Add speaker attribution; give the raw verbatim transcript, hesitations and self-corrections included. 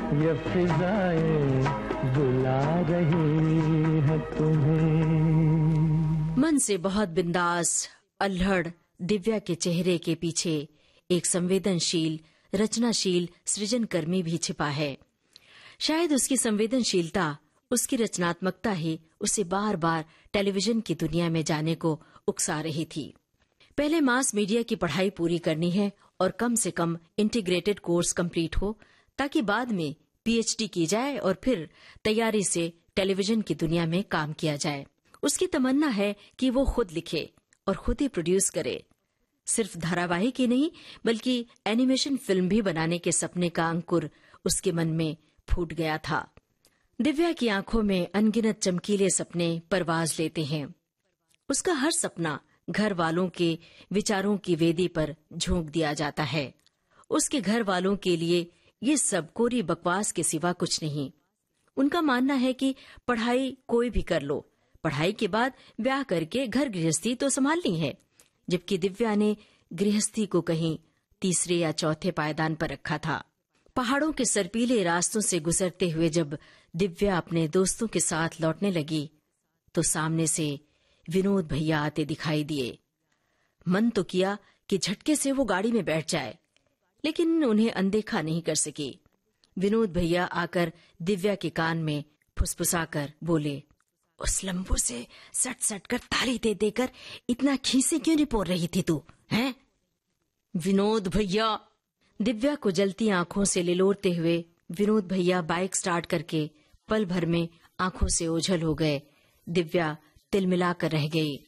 Speaker 1: ये फिजाएं बुला रही है तुम्हें।
Speaker 2: मन से बहुत बिंदास, अल्हड़ दिव्या के चेहरे के पीछे एक संवेदनशील, रचनाशील सृजनकर्मी भी छिपा है। शायद उसकी संवेदनशीलता, उसकी रचनात्मकता ही उसे बार बार टेलीविजन की दुनिया में जाने को उकसा रही थी। पहले मास मीडिया की पढ़ाई पूरी करनी है और कम से कम इंटीग्रेटेड कोर्स कंप्लीट हो, ताकि बाद में पीएचडी की जाए और फिर तैयारी से टेलीविजन की दुनिया में काम किया जाए। उसकी तमन्ना है कि वो खुद लिखे और खुद ही प्रोड्यूस करे। सिर्फ धारावाहिक ही नहीं, बल्कि एनिमेशन फिल्म भी बनाने के सपने का अंकुर उसके मन में फूट गया था। दिव्या की आंखों में अनगिनत चमकीले सपने परवाज लेते हैं। उसका हर सपना घर वालों के विचारों की वेदी पर झोंक दिया जाता है। उसके घर वालों के लिए ये सब कोरी बकवास के सिवा कुछ नहीं। उनका मानना है कि पढ़ाई कोई भी कर लो, पढ़ाई के बाद ब्याह करके घर गृहस्थी तो संभालनी है। जबकि दिव्या ने गृहस्थी को कहीं तीसरे या चौथे पायदान पर रखा था। पहाड़ों के सर्पीले रास्तों से गुजरते हुए जब दिव्या अपने दोस्तों के साथ लौटने लगी तो सामने से विनोद भैया आते दिखाई दिए। मन तो किया कि झटके से वो गाड़ी में बैठ जाए, लेकिन उन्हें अनदेखा नहीं कर सकी। विनोद भैया आकर दिव्या के कान में फुसफुसाकर बोले, उस लंबू से सट सट कर ताली दे देकर इतना खीसे क्यों रिपोर रही थी तू, हैं? विनोद भैया! दिव्या को जलती आंखों से लिलोरते हुए विनोद भैया बाइक स्टार्ट करके पल भर में आंखों से ओझल हो गए। दिव्या तिलमिलाकर रह गई।